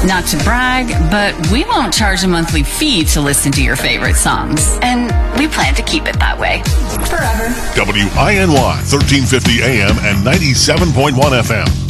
Not to brag, but we won't charge a monthly fee to listen to your favorite songs. And we plan to keep it that way. Forever. WINY, 1350 AM and 97.1 FM.